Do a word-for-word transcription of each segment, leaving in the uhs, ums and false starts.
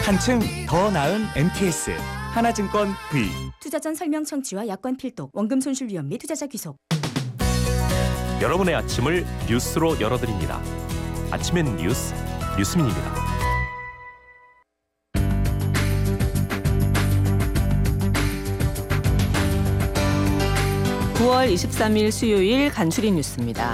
한층 더 나은 엠티에스 하나증권 V. 투자 전 설명 청취와 약관 필독, 원금 손실 위험 및 투자자 귀속. 여러분의 아침을 뉴스로 열어드립니다. 아침엔 뉴스, 뉴스민입니다. 구월 이십삼일 수요일 간추린 뉴스입니다.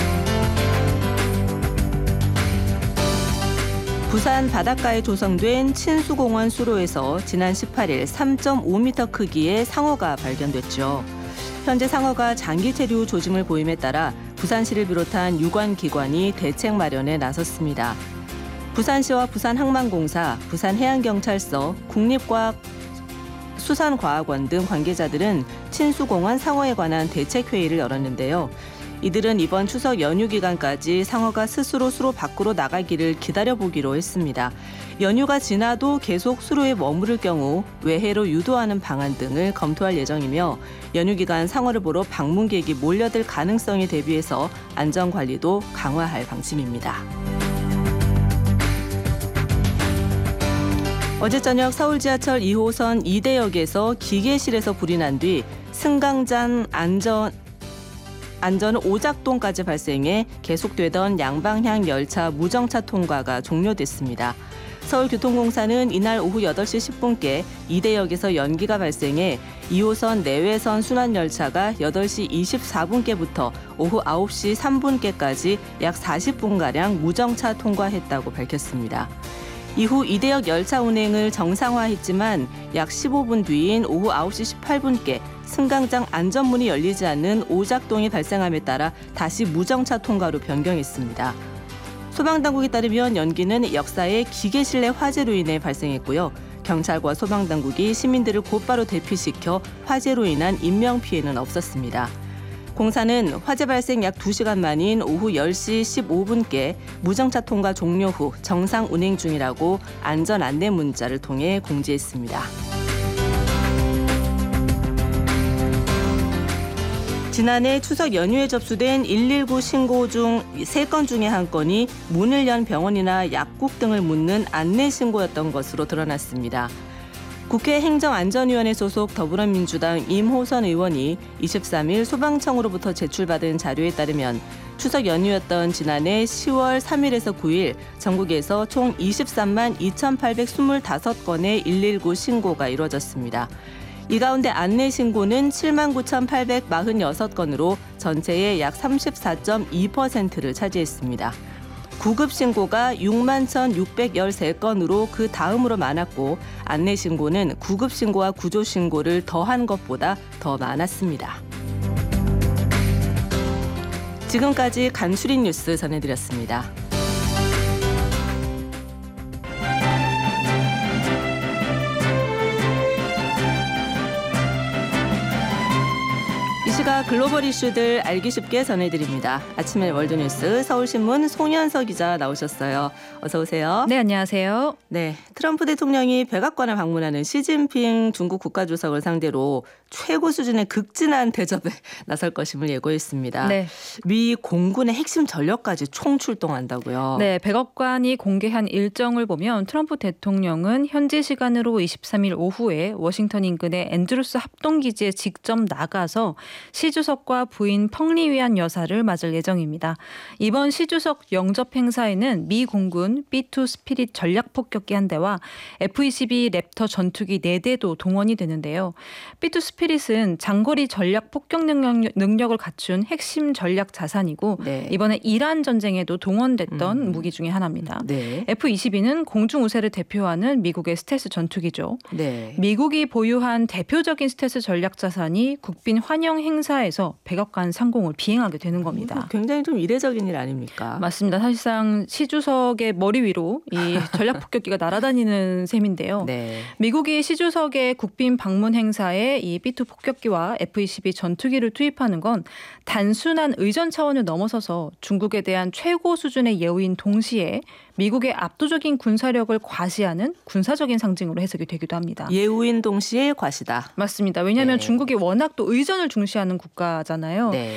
부산 바닷가에 조성된 친수공원 수로에서 지난 십팔일 삼 점 오 미터 크기의 상어가 발견됐죠. 현재 상어가 장기 체류 조짐을 보임에 따라 부산시를 비롯한 유관기관이 대책 마련에 나섰습니다. 부산시와 부산항만공사, 부산해양경찰서, 국립과학 수산과학원 등 관계자들은 친수공원 상어에 관한 대책회의를 열었는데요. 이들은 이번 추석 연휴 기간까지 상어가 스스로 수로 밖으로 나가기를 기다려보기로 했습니다. 연휴가 지나도 계속 수로에 머무를 경우 외해로 유도하는 방안 등을 검토할 예정이며 연휴 기간 상어를 보러 방문객이 몰려들 가능성에 대비해서 안전관리도 강화할 방침입니다. 어제 저녁 서울 지하철 이 호선 이대역에서 기계실에서 불이 난 뒤 승강장 안전 안전 오작동까지 발생해 계속되던 양방향 열차 무정차 통과가 종료됐습니다. 서울교통공사는 이날 오후 여덟 시 십 분께 이대역에서 연기가 발생해 이 호선 내외선 순환열차가 여덟 시 이십사 분께부터 오후 아홉 시 삼 분께까지 약 사십 분가량 무정차 통과했다고 밝혔습니다. 이후 이대역 열차 운행을 정상화했지만 약 십오 분 뒤인 오후 아홉 시 십팔 분께 승강장 안전문이 열리지 않는 오작동이 발생함에 따라 다시 무정차 통과로 변경했습니다. 소방당국에 따르면 연기는 역사의 기계실 내 화재로 인해 발생했고요. 경찰과 소방당국이 시민들을 곧바로 대피시켜 화재로 인한 인명피해는 없었습니다. 공사는 화재 발생 약 두 시간 만인 오후 열 시 십오 분께 무정차 통과 종료 후 정상 운행 중이라고 안전 안내 문자를 통해 공지했습니다. 지난해 추석 연휴에 접수된 일일구 신고 중 세 건 중에 한 건이 문을 연 병원이나 약국 등을 묻는 안내 신고였던 것으로 드러났습니다. 국회 행정안전위원회 소속 더불어민주당 임호선 의원이 이십삼일 소방청으로부터 제출받은 자료에 따르면 추석 연휴였던 지난해 시월 삼일에서 구일 전국에서 총 이십삼만 이천팔백이십오 건의 일일구 신고가 이루어졌습니다. 이 가운데 안내 신고는 칠만 구천팔백사십육 건으로 전체의 약 삼십사 점 이 퍼센트를 차지했습니다. 구급 신고가 육만 천육백십삼 건으로 그 다음으로 많았고 안내 신고는 구급 신고와 구조 신고를 더한 것보다 더 많았습니다. 지금까지 간추린 뉴스 전해드렸습니다. 이 시각 글로벌 이슈들 알기 쉽게 전해드립니다. 아침의 월드뉴스 서울신문 송현서 기자 나오셨어요. 어서 오세요. 네, 안녕하세요. 네, 트럼프 대통령이 백악관을 방문하는 시진핑 중국 국가주석을 상대로 최고 수준의 극진한 대접에 나설 것임을 예고했습니다. 네. 미 공군의 핵심 전력까지 총출동한다고요. 네, 백악관이 공개한 일정을 보면 트럼프 대통령은 현지 시간으로 이십삼일 오후에 워싱턴 인근의 앤드루스 합동기지에 직접 나가서 시 주석과 부인 펑리위안 여사를 맞을 예정입니다. 이번 시 주석 영접 행사에는 미 공군 비 투 스피릿 전략폭격기 한 대와 에프 이십이 랩터 전투기 네 대도 동원이 되는데요. 비 투 스피릿은 장거리 전략 폭격 능력, 능력을 갖춘 핵심 전략 자산이고 네. 이번에 이란 전쟁에도 동원됐던 음. 무기 중에 하나입니다. 네. 에프 이십이는 공중 우세를 대표하는 미국의 스텔스 전투기죠. 네. 미국이 보유한 대표적인 스텔스 전략 자산이 국빈 환영 행사에서 백악관 상공을 비행하게 되는 겁니다. 굉장히 좀 이례적인 일 아닙니까? 맞습니다. 사실상 시 주석의 머리 위로 이 전략 폭격기가 날아다니는 셈인데요. 네. 미국이 시 주석의 국빈 방문 행사에 이 비 투 폭격기와 에프 이십이 전투기를 투입하는 건 단순한 의전 차원을 넘어서서 중국에 대한 최고 수준의 예우인 동시에 미국의 압도적인 군사력을 과시하는 군사적인 상징으로 해석이 되기도 합니다. 예우인 동시에 과시다. 맞습니다. 왜냐하면 네. 중국이 워낙 또 의전을 중시하는 국가잖아요. 네.